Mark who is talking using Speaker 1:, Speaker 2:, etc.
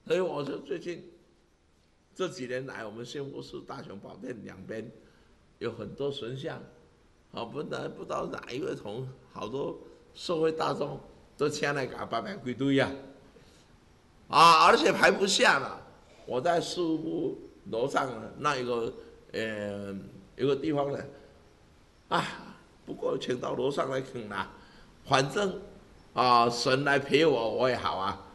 Speaker 1: 所以我说最近这几年来，我们幸福寺大雄宝殿两边有很多神像，不知道哪一个从好多社会大众都请来给他拜拜归堆呀，而且排不下了。我在事务部楼上那一个有个地方呢，不过请到楼上来啃啦，反正神来陪我，我也好啊。